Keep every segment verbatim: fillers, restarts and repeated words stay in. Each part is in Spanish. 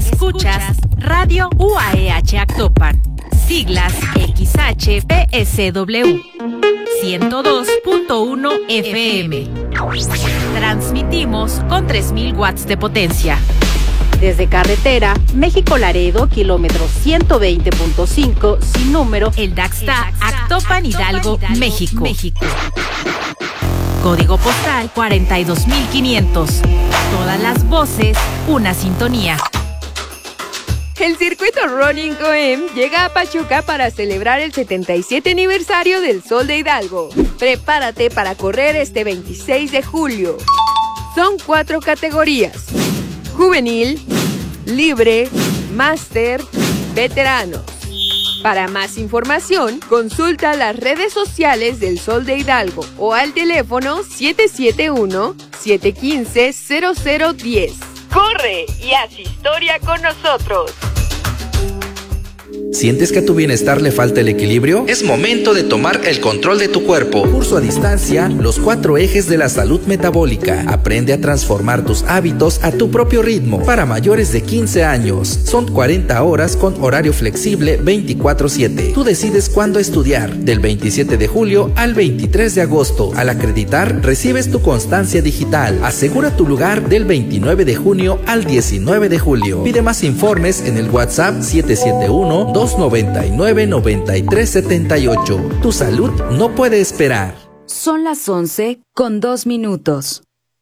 Escuchas Radio U A E H Actopan, siglas X H P S W, ciento dos punto uno F M. Transmitimos con tres mil watts de potencia. Desde carretera, México-Laredo, kilómetro ciento veinte punto cinco, sin número, el Daxta, Actopan, Hidalgo, México. México. Código postal cuarenta y dos mil quinientos. Todas las voces, una sintonía. El circuito Running O E M llega a Pachuca para celebrar el setenta y siete aniversario del Sol de Hidalgo. Prepárate para correr este veintiséis de julio. Son cuatro categorías: juvenil, libre, máster, veteranos. Para más información, consulta las redes sociales del Sol de Hidalgo o al teléfono siete siete uno, siete uno cinco, cero cero uno cero. ¡Corre y haz historia con nosotros! ¿Sientes que a tu bienestar le falta el equilibrio? Es momento de tomar el control de tu cuerpo. Curso a distancia, los cuatro ejes de la salud metabólica. Aprende a transformar tus hábitos a tu propio ritmo. Para mayores de quince años. Son cuarenta horas con horario flexible veinticuatro siete. Tú decides cuándo estudiar. Del veintisiete de julio al veintitrés de agosto. Al acreditar, recibes tu constancia digital. Asegura tu lugar del veintinueve de junio al diecinueve de julio. Pide más informes en el WhatsApp siete siete uno, dos nueve nueve, nueve tres siete ocho. Tu salud no puede esperar. Son las once con dos minutos.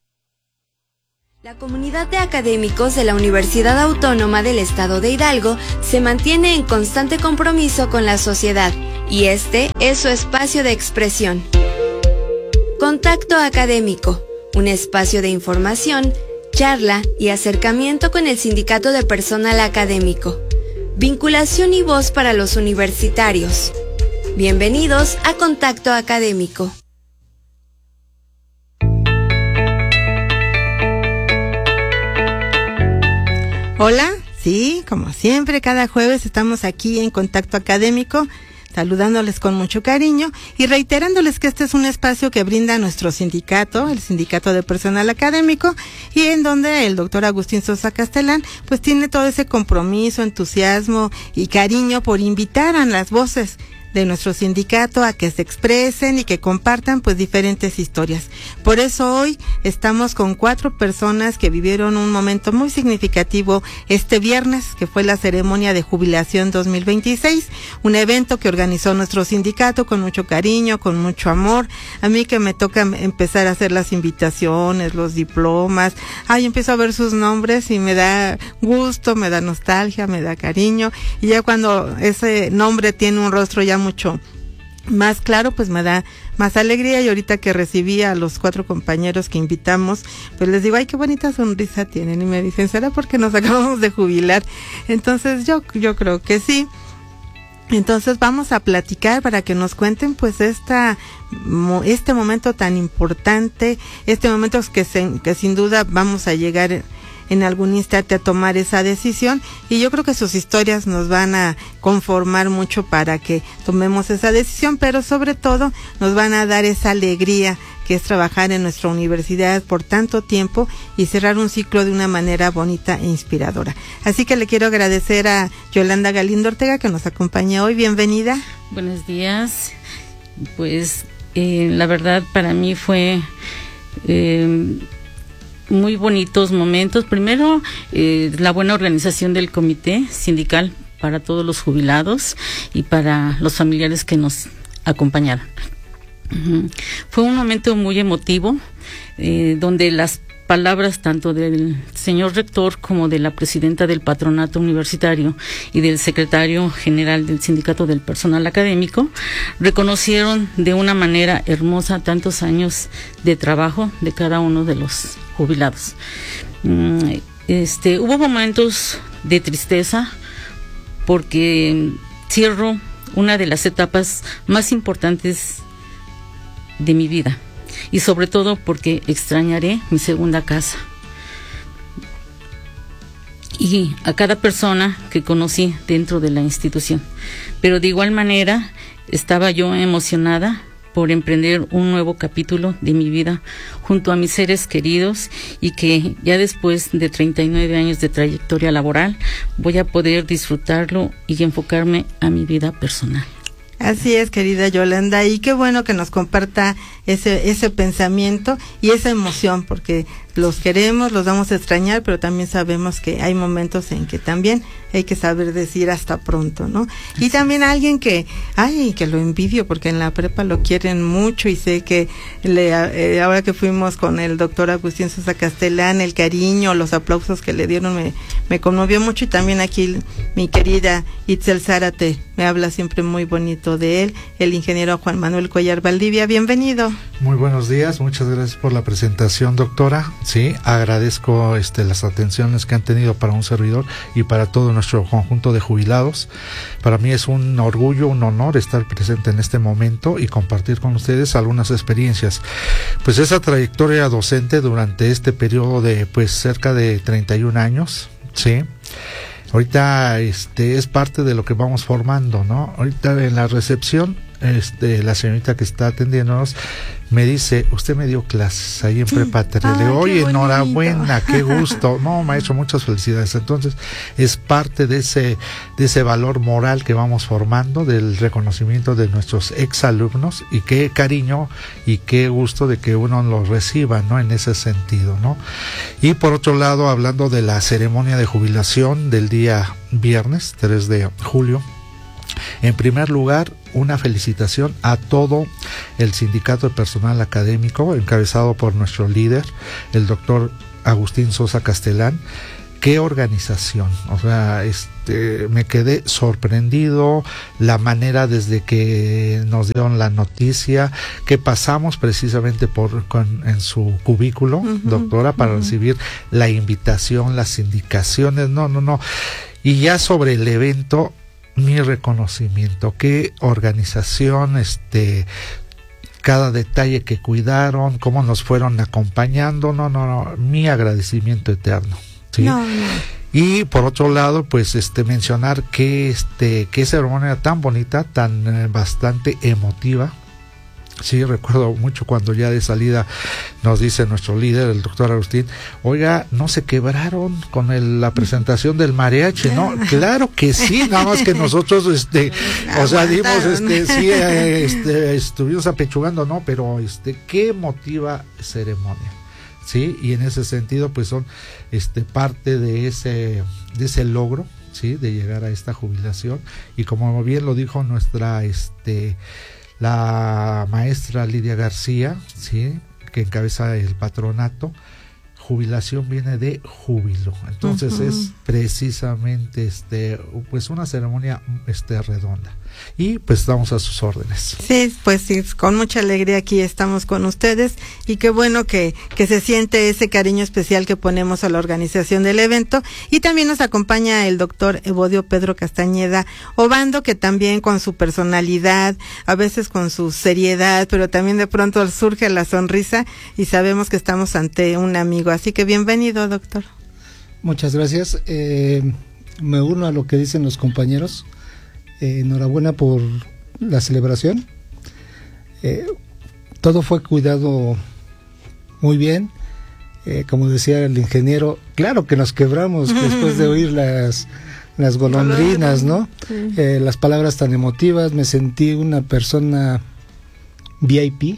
La comunidad de académicos de la Universidad Autónoma del Estado de Hidalgo se mantiene en constante compromiso con la sociedad y este es su espacio de expresión. Contacto Académico, un espacio de información, charla y acercamiento con el sindicato de personal académico. Vinculación y voz para los universitarios. Bienvenidos a Contacto Académico. Hola, sí, como siempre, cada jueves estamos aquí en Contacto Académico, saludándoles con mucho cariño y reiterándoles que este es un espacio que brinda nuestro sindicato, el Sindicato de Personal Académico, y en donde el doctor Agustín Sosa Castellán pues tiene todo ese compromiso, entusiasmo y cariño por invitar a las voces de nuestro sindicato a que se expresen y que compartan pues diferentes historias. Por eso hoy estamos con cuatro personas que vivieron un momento muy significativo este viernes, que fue la ceremonia de jubilación dos mil veintiséis, un evento que organizó nuestro sindicato con mucho cariño, con mucho amor. A mí que me toca empezar a hacer las invitaciones, los diplomas, ay, empiezo a ver sus nombres y me da gusto, me da nostalgia, me da cariño, y ya cuando ese nombre tiene un rostro ya mucho más claro, pues me da más alegría. Y ahorita que recibí a los cuatro compañeros que invitamos, pues les digo, ay, qué bonita sonrisa tienen, y me dicen, ¿será porque nos acabamos de jubilar? Entonces yo, yo creo que sí. Entonces vamos a platicar para que nos cuenten pues esta, este momento tan importante, este momento que, se, que sin duda vamos a llegar en algún instante a tomar esa decisión, y yo creo que sus historias nos van a conformar mucho para que tomemos esa decisión, pero sobre todo nos van a dar esa alegría que es trabajar en nuestra universidad por tanto tiempo y cerrar un ciclo de una manera bonita e inspiradora. Así que le quiero agradecer a Yolanda Galindo Ortega que nos acompaña hoy. Bienvenida. Buenos días. Pues eh, la verdad para mí fue eh, muy bonitos momentos. Primero, eh, la buena organización del comité sindical para todos los jubilados y para los familiares que nos acompañaron. Uh-huh. Fue un momento muy emotivo, eh, donde las palabras tanto del señor rector como de la presidenta del patronato universitario y del secretario general del sindicato del personal académico reconocieron de una manera hermosa tantos años de trabajo de cada uno de los jubilados. Este, hubo momentos de tristeza porque cierro una de las etapas más importantes de mi vida, y sobre todo porque extrañaré mi segunda casa y a cada persona que conocí dentro de la institución. Pero de igual manera estaba yo emocionada por emprender un nuevo capítulo de mi vida junto a mis seres queridos y que ya después de treinta y nueve años de trayectoria laboral voy a poder disfrutarlo y enfocarme a mi vida personal. Así es, querida Yolanda, y qué bueno que nos comparta ese ese pensamiento y esa emoción, porque los queremos, los vamos a extrañar, pero también sabemos que hay momentos en que también hay que saber decir hasta pronto, ¿no? Y también alguien que, ay, que lo envidio, porque en la prepa lo quieren mucho y sé que le, eh, ahora que fuimos con el doctor Agustín Sosa Castellán, el cariño, los aplausos que le dieron me, me conmovió mucho, y también aquí mi querida Itzel Zárate me habla siempre muy bonito de él, el ingeniero Juan Manuel Cuellar Valdivia, bienvenido. Muy buenos días, muchas gracias por la presentación, doctora. Sí, agradezco este las atenciones que han tenido para un servidor y para todo nuestro conjunto de jubilados. Para mí es un orgullo, un honor estar presente en este momento y compartir con ustedes algunas experiencias. Pues esa trayectoria docente durante este periodo de pues cerca de treinta y un años, sí. Ahorita este es parte de lo que vamos formando, ¿no? Ahorita en la recepción, este la señorita que está atendiéndonos me dice, usted me dio clases ahí en sí. Prepa tres. Le digo, oye, enhorabuena, qué gusto. No, maestro, muchas felicidades. Entonces, es parte de ese, de ese valor moral que vamos formando, del reconocimiento de nuestros exalumnos, y qué cariño y qué gusto de que uno los reciba, ¿no? En ese sentido, ¿no? Y por otro lado, hablando de la ceremonia de jubilación del día viernes, tres de julio, en primer lugar, una felicitación a todo el sindicato de personal académico, encabezado por nuestro líder, el doctor Agustín Sosa Castellán. Qué organización, o sea, este, me quedé sorprendido la manera desde que nos dieron la noticia, que pasamos precisamente por con, en su cubículo, uh-huh, doctora, para uh-huh. recibir la invitación, las indicaciones, no, no, no, y ya sobre el evento, mi reconocimiento, qué organización, este, cada detalle que cuidaron, cómo nos fueron acompañando, no, no, no, mi agradecimiento eterno, ¿sí? No, no. Y por otro lado, pues, este, mencionar que, este, que ceremonia tan bonita, tan eh, bastante emotiva. Sí, recuerdo mucho cuando ya de salida nos dice nuestro líder, el doctor Agustín, oiga, ¿no se quebraron con el, la presentación del mariachi? No, claro que sí, nada más que nosotros, este, o sea, dimos, este, sí, eh, este, estuvimos apechugando, no, pero, este, qué emotiva ceremonia, sí, y en ese sentido, pues son, este, parte de ese, de ese logro, sí, de llegar a esta jubilación, y como bien lo dijo nuestra, este, la maestra Lidia García, sí, que encabeza el patronato, jubilación viene de júbilo, entonces uh-huh. es precisamente este pues una ceremonia este redonda, y pues estamos a sus órdenes. Sí, pues sí, con mucha alegría aquí estamos con ustedes, y qué bueno que, que se siente ese cariño especial que ponemos a la organización del evento. Y también nos acompaña el doctor Evodio Pedro Castañeda Obando, que también con su personalidad, a veces con su seriedad, pero también de pronto surge la sonrisa, y sabemos que estamos ante un amigo. Así que bienvenido, doctor. Muchas gracias. Eh, me uno a lo que dicen los compañeros. Eh, enhorabuena por la celebración. Eh, todo fue cuidado muy bien. Eh, como decía el ingeniero, claro que nos quebramos después de oír las, las golondrinas, ¿no? Eh, las palabras tan emotivas. Me sentí una persona V I P.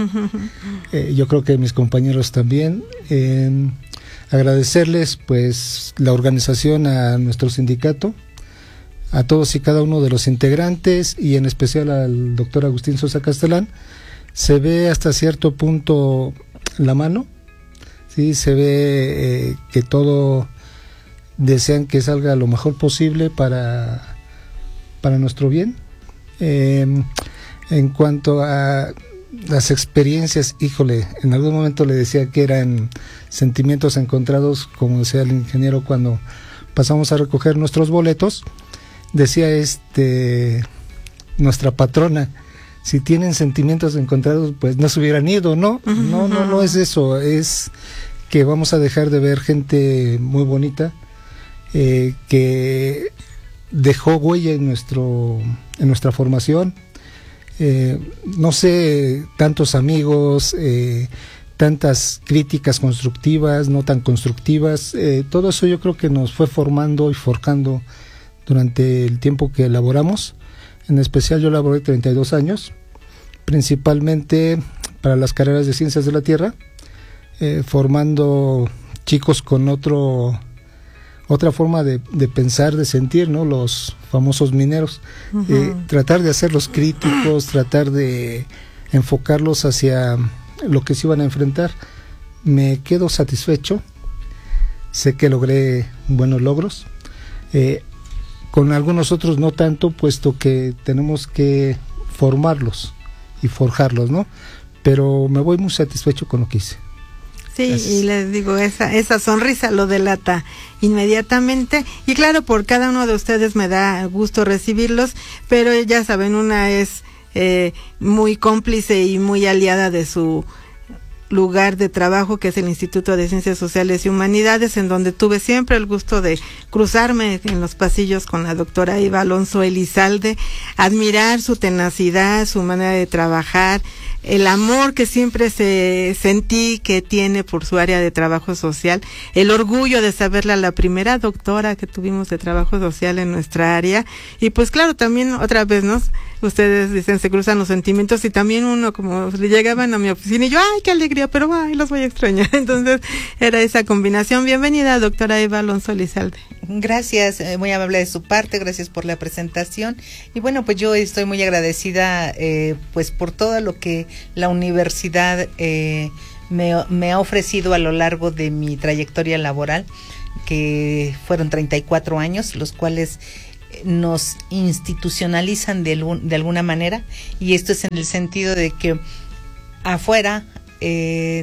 Eh, yo creo que mis compañeros también. Eh, agradecerles pues la organización a nuestro sindicato, a todos y cada uno de los integrantes, y en especial al doctor Agustín Sosa Castellán. Se ve hasta cierto punto la mano, sí, se ve eh, que todo desean que salga lo mejor posible para, para nuestro bien. Eh, en cuanto a las experiencias, híjole, en algún momento le decía que eran sentimientos encontrados, como decía el ingeniero cuando pasamos a recoger nuestros boletos. Decía este nuestra patrona, si tienen sentimientos encontrados, pues no se hubieran ido, ¿no? Uh-huh. No, no, no es eso, es que vamos a dejar de ver gente muy bonita, eh, que dejó huella en nuestro, en nuestra formación, eh, no sé, tantos amigos, eh, tantas críticas constructivas, no tan constructivas, eh, todo eso yo creo que nos fue formando y forjando durante el tiempo que elaboramos. En especial yo laboré treinta y dos años, principalmente para las carreras de Ciencias de la Tierra, eh, formando chicos con otro otra forma de, de pensar, de sentir, ¿no? Los famosos mineros. Uh-huh. Eh, tratar de hacerlos críticos, tratar de enfocarlos hacia lo que se iban a enfrentar. Me quedo satisfecho, sé que logré buenos logros, eh, con algunos otros no tanto, puesto que tenemos que formarlos y forjarlos, ¿no? Pero me voy muy satisfecho con lo que hice. Sí, Gracias. Y les digo, esa esa sonrisa lo delata inmediatamente, y claro, por cada uno de ustedes me da gusto recibirlos, pero ya saben, una es eh, muy cómplice y muy aliada de su lugar de trabajo, que es el Instituto de Ciencias Sociales y Humanidades, en donde tuve siempre el gusto de cruzarme en los pasillos con la doctora Eva Alonso Elizalde, admirar su tenacidad, su manera de trabajar, el amor que siempre se sentí que tiene por su área de trabajo social, el orgullo de saberla la primera doctora que tuvimos de trabajo social en nuestra área, y pues claro, también otra vez, ¿no? Ustedes dicen, se cruzan los sentimientos, y también uno, como llegaban a mi oficina y yo, ay, qué alegría, pero ay, los voy a extrañar. Entonces era esa combinación. Bienvenida, doctora Eva Alonso Elizalde. Gracias, eh, muy amable de su parte, gracias por la presentación. Y bueno, pues yo estoy muy agradecida eh, pues por todo lo que la universidad eh, me, me ha ofrecido a lo largo de mi trayectoria laboral, que fueron treinta y cuatro años, los cuales nos institucionalizan de, de alguna manera, y esto es en el sentido de que afuera eh,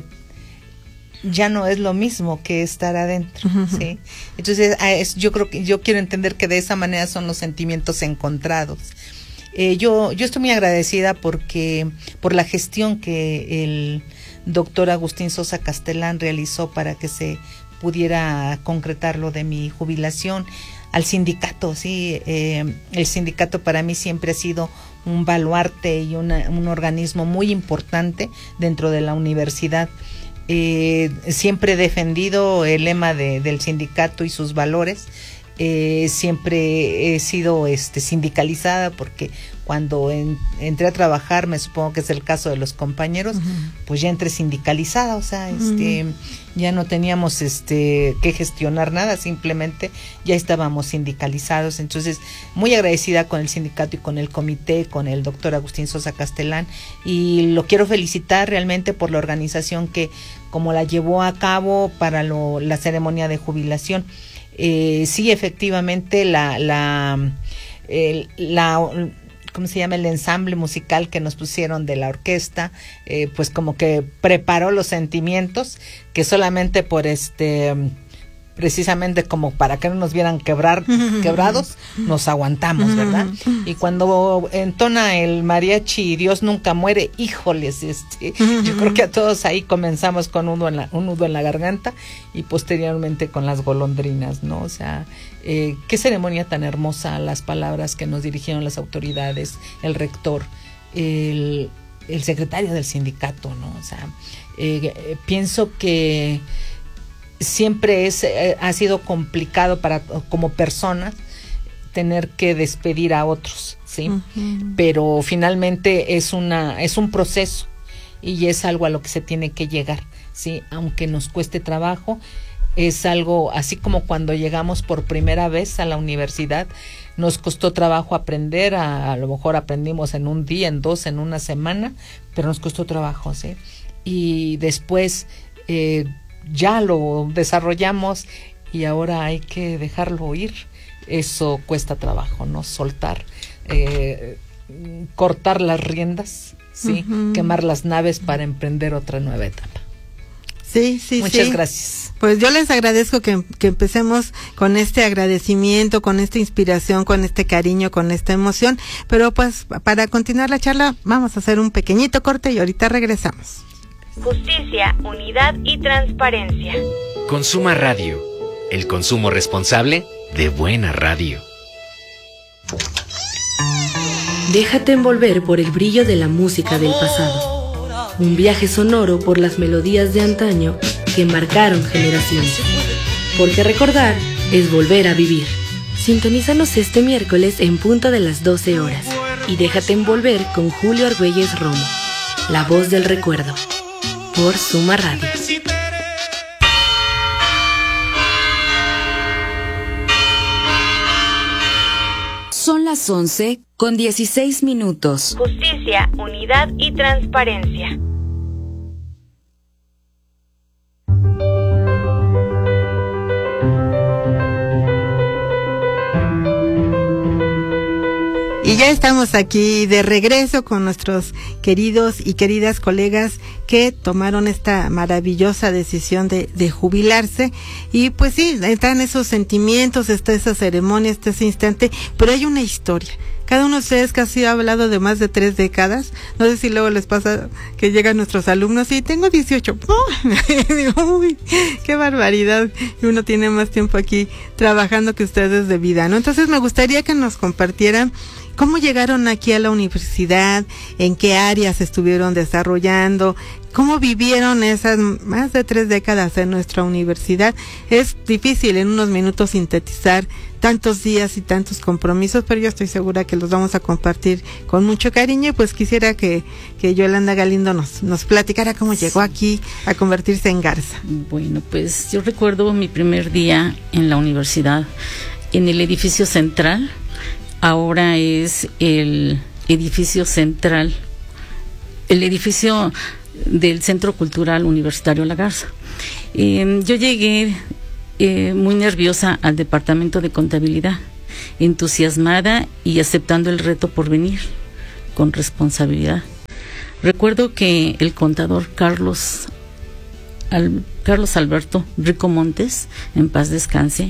ya no es lo mismo que estar adentro, uh-huh. ¿sí? Entonces es, yo creo que yo quiero entender que de esa manera son los sentimientos encontrados. Eh, yo yo estoy muy agradecida porque por la gestión que el doctor Agustín Sosa Castellán realizó para que se pudiera concretar lo de mi jubilación. Al sindicato, sí, eh, el sindicato para mí siempre ha sido un baluarte y una, un organismo muy importante dentro de la universidad. Eh, siempre he defendido el lema de, del sindicato y sus valores. Eh, siempre he sido este, sindicalizada, porque cuando en, entré a trabajar, me supongo que es el caso de los compañeros, uh-huh. pues ya entré sindicalizada, o sea, este, uh-huh. ya no teníamos este que gestionar nada, simplemente ya estábamos sindicalizados. Entonces, muy agradecida con el sindicato y con el comité, con el doctor Agustín Sosa Castellán, y lo quiero felicitar realmente por la organización que, como la llevó a cabo para lo, la ceremonia de jubilación. Eh, sí, efectivamente, la, la, el, la, ¿cómo se llama? El ensamble musical que nos pusieron de la orquesta, eh, pues como que preparó los sentimientos que solamente por este, precisamente como para que no nos vieran quebrar, quebrados, nos aguantamos, ¿verdad? Y cuando entona el mariachi Dios nunca muere, híjoles, este, yo creo que a todos ahí comenzamos con un nudo en la, un nudo en la garganta, y posteriormente con las golondrinas, ¿no? O sea, eh, qué ceremonia tan hermosa, las palabras que nos dirigieron las autoridades, el rector, el, el secretario del sindicato, ¿no? O sea, eh, eh, pienso que siempre es eh, ha sido complicado para como personas tener que despedir a otros, ¿sí? Uh-huh. Pero finalmente es una es un proceso, y es algo a lo que se tiene que llegar, ¿sí? Aunque nos cueste trabajo, es algo así como cuando llegamos por primera vez a la universidad, nos costó trabajo aprender, a, a lo mejor aprendimos en un día, en dos, en una semana, pero nos costó trabajo, ¿sí? Y después eh, ya lo desarrollamos, y ahora hay que dejarlo ir. Eso cuesta trabajo, ¿no? Soltar, eh, cortar las riendas, ¿sí? Uh-huh. Quemar las naves para emprender otra nueva etapa. Sí, sí, Muchas sí. gracias. Pues yo les agradezco que, que empecemos con este agradecimiento, con esta inspiración, con este cariño, con esta emoción. Pero pues para continuar la charla vamos a hacer un pequeñito corte y ahorita regresamos. Justicia, unidad y transparencia. Consuma Radio, el consumo responsable de buena radio. Déjate envolver por el brillo de la música del pasado. Un viaje sonoro por las melodías de antaño que marcaron generaciones. Porque recordar es volver a vivir. Sintonízanos este miércoles en punto de las doce horas. Y déjate envolver con Julio Argüelles Romo, la voz del recuerdo, por Suma Radio. Son las once con dieciséis minutos. Justicia, unidad y transparencia. Y ya estamos aquí de regreso con nuestros queridos y queridas colegas que tomaron esta maravillosa decisión de, de jubilarse. Y pues sí, están esos sentimientos, está esa ceremonia, está ese instante, pero hay una historia. Cada uno de ustedes casi ha hablado de más de tres décadas. No sé si luego les pasa que llegan nuestros alumnos y tengo dieciocho. ¡Oh! Digo, uy, qué barbaridad. Y uno tiene más tiempo aquí trabajando que ustedes de vida, ¿no? Entonces me gustaría que nos compartieran cómo llegaron aquí a la universidad, en qué áreas estuvieron desarrollando, cómo vivieron esas más de tres décadas en nuestra universidad. Es difícil en unos minutos sintetizar tantos días y tantos compromisos, pero yo estoy segura que los vamos a compartir con mucho cariño. Y pues quisiera que, que Yolanda Galindo nos, nos platicara cómo llegó aquí a convertirse en Garza. Bueno, pues yo recuerdo mi primer día en la universidad, en el edificio central. Ahora es el edificio central, el edificio del Centro Cultural Universitario La Garza. Eh, yo llegué eh, muy nerviosa al departamento de contabilidad, entusiasmada y aceptando el reto por venir, con responsabilidad. Recuerdo que el contador Carlos, Al, Carlos Alberto Rico Montes, en paz descanse,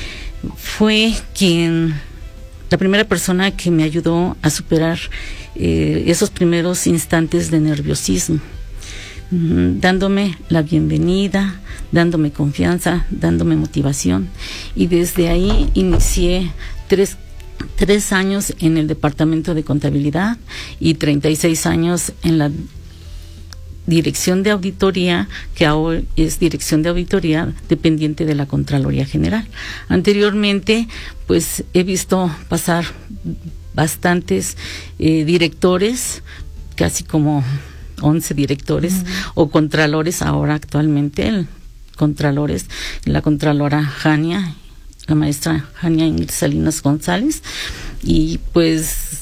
fue quien... la primera persona que me ayudó a superar eh, esos primeros instantes de nerviosismo, mm, dándome la bienvenida, dándome confianza, dándome motivación. Y desde ahí inicié tres, tres años en el departamento de contabilidad y treinta y seis años en la Dirección de Auditoría, que ahora es Dirección de Auditoría dependiente de la Contraloría General. Anteriormente, pues he visto pasar bastantes eh, directores, casi como once directores uh-huh. o contralores ahora actualmente, el contralores, la contralora Jania, la maestra Jania Ingrid Salinas González, y pues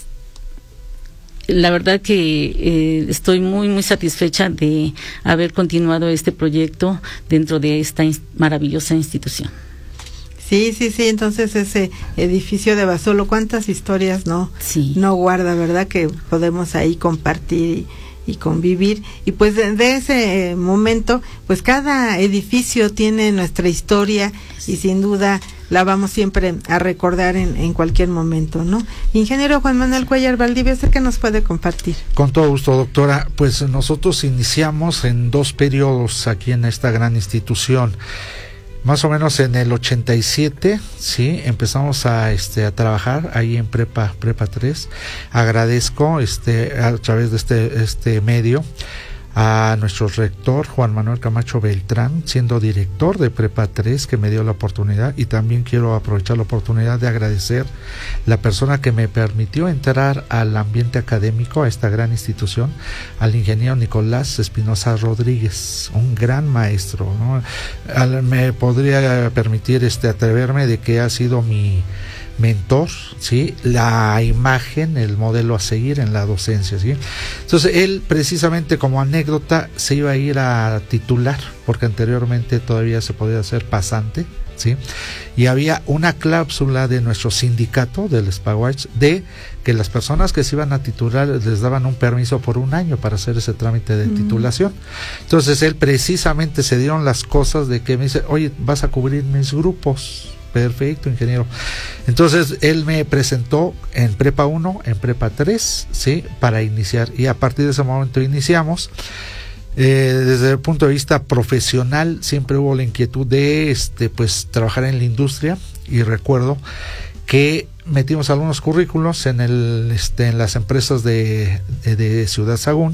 la verdad que eh, estoy muy, muy satisfecha de haber continuado este proyecto dentro de esta in- maravillosa institución. Sí, sí, sí, entonces ese edificio de Basolo, cuántas historias no, sí. no guarda, ¿verdad? Que podemos ahí compartir y, y convivir. Y pues de, de ese momento, pues cada edificio tiene nuestra historia y sin duda la vamos siempre a recordar en, en cualquier momento, ¿no? Ingeniero Juan Manuel Cuellar Valdivia, ¿usted qué nos puede compartir? Con todo gusto, doctora. Pues nosotros iniciamos en dos periodos aquí en esta gran institución. Más o menos en el ochenta y siete, sí, empezamos a este a trabajar ahí en Prepa Prepa tres. Agradezco este a través de este este medio a nuestro rector Juan Manuel Camacho Beltrán, siendo director de Prepa tres, que me dio la oportunidad, y también quiero aprovechar la oportunidad de agradecer la persona que me permitió entrar al ambiente académico, a esta gran institución, al ingeniero Nicolás Espinosa Rodríguez, un gran maestro, ¿no? Al, me podría permitir este atreverme de que ha sido mi mentor, sí, la imagen, el modelo a seguir en la docencia, sí. Entonces él, precisamente como anécdota, se iba a ir a titular, porque anteriormente todavía se podía hacer pasante, sí, y había una cláusula de nuestro sindicato del Spawatch de que las personas que se iban a titular les daban un permiso por un año para hacer ese trámite de mm. titulación. Entonces él, precisamente, se dieron las cosas de que me dice, oye, vas a cubrir mis grupos. Perfecto, ingeniero. Entonces él me presentó en Prepa uno, en Prepa tres, sí, para iniciar, y a partir de ese momento iniciamos. Eh, desde el punto de vista profesional siempre hubo la inquietud de este pues trabajar en la industria, y recuerdo que metimos algunos currículos en el este en las empresas de, de, de Ciudad Sagún,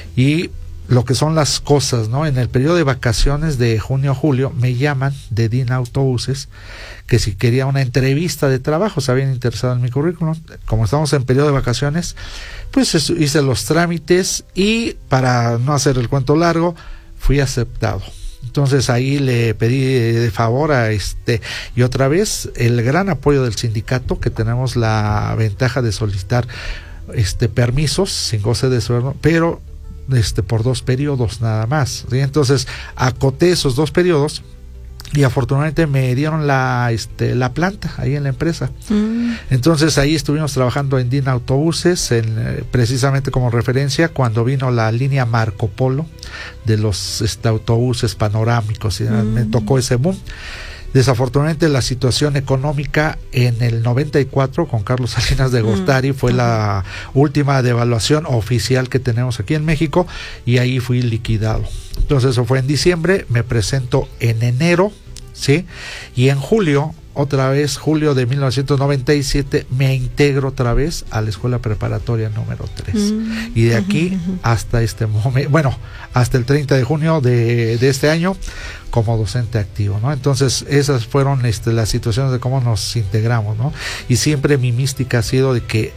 y lo que son las cosas, ¿no? En el periodo de vacaciones de junio a julio me llaman de DIN Autobuses que si quería una entrevista de trabajo, se habían interesado en mi currículum. Como estamos en periodo de vacaciones, pues hice los trámites y, para no hacer el cuento largo, fui aceptado. Entonces ahí le pedí de favor a este, y otra vez el gran apoyo del sindicato, que tenemos la ventaja de solicitar este permisos sin goce de sueldo, pero este por dos periodos nada más, ¿sí? Entonces acoté esos dos periodos y afortunadamente me dieron la este la planta ahí en la empresa. Mm. Entonces ahí estuvimos trabajando en DIN Autobuses, en, eh, precisamente como referencia cuando vino la línea Marco Polo de los este, autobuses panorámicos, y mm. me tocó ese boom. Desafortunadamente la situación económica en el noventa y cuatro con Carlos Salinas de Gortari mm. fue la última devaluación oficial que tenemos aquí en México, y ahí fui liquidado. Entonces eso fue en diciembre, me presento en enero, ¿sí? Y en julio, otra vez, julio de mil novecientos noventa y siete, me integro otra vez a la escuela preparatoria número tres. Mm. Y de aquí uh-huh. hasta este momento, bueno, hasta el treinta de junio de, de este año, como docente activo, ¿no? Entonces esas fueron este, las situaciones de cómo nos integramos, ¿no? Y siempre mi mística ha sido de que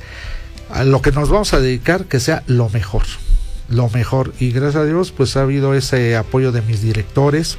a lo que nos vamos a dedicar, que sea lo mejor, lo mejor. Y gracias a Dios, pues ha habido ese apoyo de mis directores,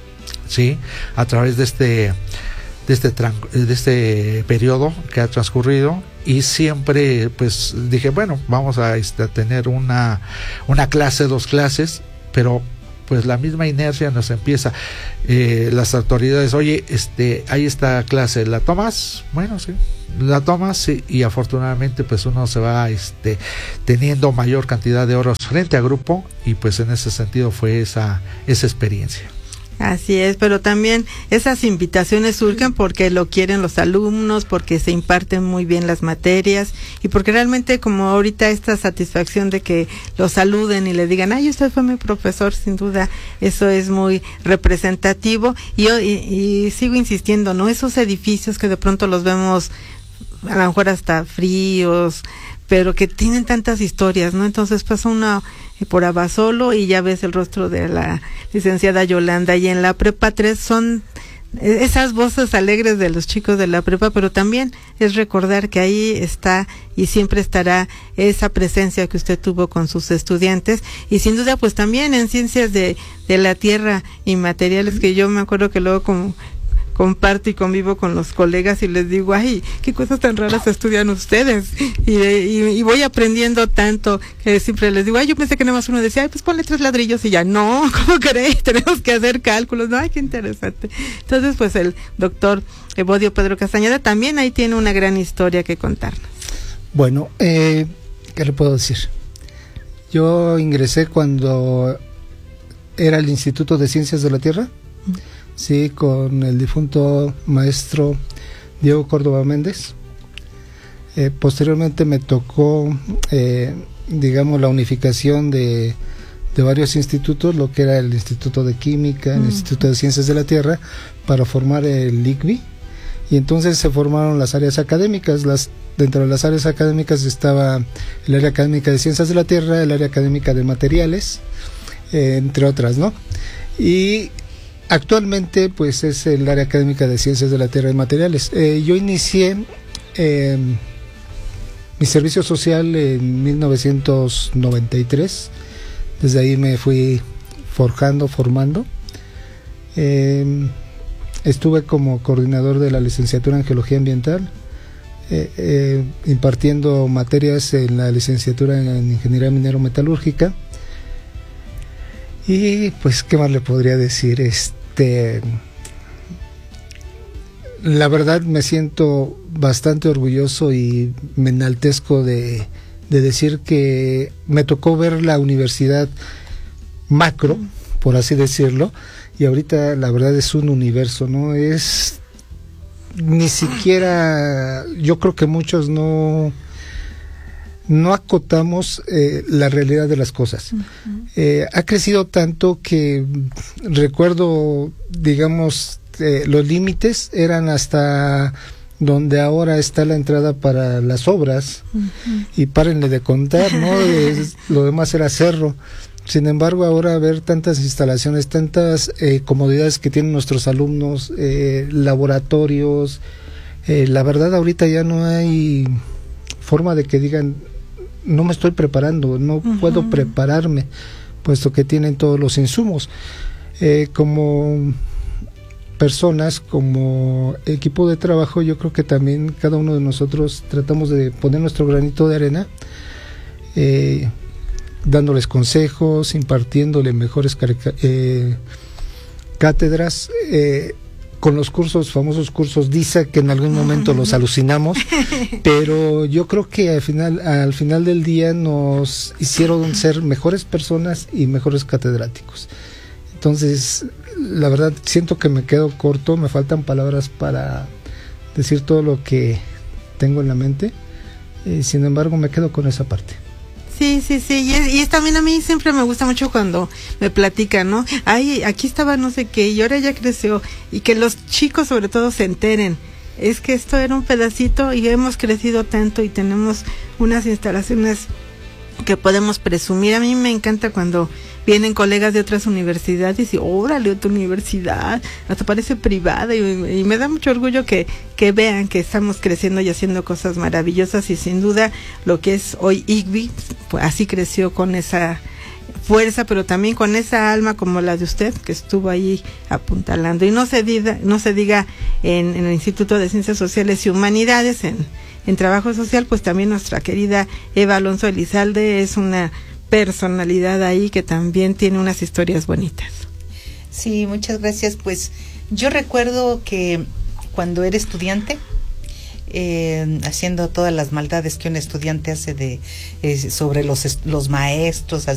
¿sí? A través de este de este de este periodo que ha transcurrido, y siempre pues dije, bueno, vamos a, este, a tener una una clase, dos clases, pero pues la misma inercia nos empieza, eh, las autoridades, oye, este, hay esta clase, ¿la tomas? Bueno, sí, la tomas, sí, y afortunadamente pues uno se va este, teniendo mayor cantidad de horas frente a grupo, y pues en ese sentido fue esa, esa experiencia. Así es, pero también esas invitaciones surgen porque lo quieren los alumnos, porque se imparten muy bien las materias, y porque realmente, como ahorita, esta satisfacción de que lo saluden y le digan, ay, usted fue mi profesor, sin duda, eso es muy representativo. Y yo y, y sigo insistiendo, ¿no? Esos edificios que de pronto los vemos a lo mejor hasta fríos, pero que tienen tantas historias, ¿no? Entonces pasa una por Abasolo y ya ves el rostro de la licenciada Yolanda, y en la prepa tres son esas voces alegres de los chicos de la prepa, pero también es recordar que ahí está y siempre estará esa presencia que usted tuvo con sus estudiantes, y sin duda pues también en ciencias de, de la tierra y materiales, que yo me acuerdo que luego como comparto y convivo con los colegas y les digo, ay, qué cosas tan raras estudian ustedes, y, y, y voy aprendiendo tanto que siempre les digo, ay, yo pensé que nada más uno decía, ay, pues ponle tres ladrillos, y ya, no, ¿cómo crees? Tenemos que hacer cálculos, no, ay, qué interesante. Entonces, pues el doctor Evodio Pedro Castañeda también ahí tiene una gran historia que contarnos. Bueno, eh, ¿qué le puedo decir? Yo ingresé cuando era el Instituto de Ciencias de la Tierra, sí, con el difunto maestro Diego Córdoba Méndez. Eh, posteriormente me tocó, eh, digamos, la unificación de, de varios institutos, lo que era el Instituto de Química, el mm. Instituto de Ciencias de la Tierra, para formar el I C B I, y entonces se formaron las áreas académicas. Las, dentro de las áreas académicas estaba el área académica de Ciencias de la Tierra, el área académica de Materiales, eh, entre otras, ¿no? Y actualmente pues es el área académica de Ciencias de la Tierra y Materiales. Eh, yo inicié eh, mi servicio social en mil novecientos noventa y tres, desde ahí me fui forjando, formando. Eh, estuve como coordinador de la licenciatura en Geología Ambiental, eh, eh, impartiendo materias en la licenciatura en Ingeniería Minero Metalúrgica. Y pues, ¿qué más le podría decir? Este, la verdad me siento bastante orgulloso y me enaltezco de, de decir que me tocó ver la universidad macro, por así decirlo, y ahorita la verdad es un universo, ¿no? Es ni siquiera, yo creo que muchos no no acotamos eh, la realidad de las cosas. Uh-huh. Eh, ha crecido tanto que recuerdo, digamos, eh, los límites eran hasta donde ahora está la entrada para las obras, uh-huh. y párenle de contar, ¿no? Es, lo demás era cerro. Sin embargo, ahora ver tantas instalaciones, tantas eh, comodidades que tienen nuestros alumnos, eh, laboratorios, eh, la verdad ahorita ya no hay forma de que digan, no me estoy preparando, no uh-huh. puedo prepararme, puesto que tienen todos los insumos. Eh, como personas, como equipo de trabajo, yo creo que también cada uno de nosotros tratamos de poner nuestro granito de arena, eh, dándoles consejos, impartiéndole mejores eh, cátedras, eh, con los cursos, famosos cursos D I S A, que en algún momento los alucinamos, pero yo creo que al final, al final del día nos hicieron ser mejores personas y mejores catedráticos. Entonces, la verdad, siento que me quedo corto, me faltan palabras para decir todo lo que tengo en la mente, eh, sin embargo me quedo con esa parte. Sí, sí, sí, y, es, y es también a mí siempre me gusta mucho cuando me platican, ¿no? Ay, aquí estaba no sé qué, y ahora ya creció, y que los chicos sobre todo se enteren, es que esto era un pedacito y hemos crecido tanto y tenemos unas instalaciones que podemos presumir. A mí me encanta cuando vienen colegas de otras universidades y órale, otra universidad, hasta parece privada, y, y me da mucho orgullo que, que vean que estamos creciendo y haciendo cosas maravillosas, y sin duda lo que es hoy I C B I, pues así creció, con esa fuerza, pero también con esa alma como la de usted, que estuvo ahí apuntalando. Y no se diga, no se diga en, en el Instituto de Ciencias Sociales y Humanidades, en, en Trabajo Social, pues también nuestra querida Eva Alonso Elizalde es una personalidad ahí que también tiene unas historias bonitas. Sí, muchas gracias. Pues yo recuerdo que cuando era estudiante, eh, haciendo todas las maldades que un estudiante hace de eh, sobre los los maestros,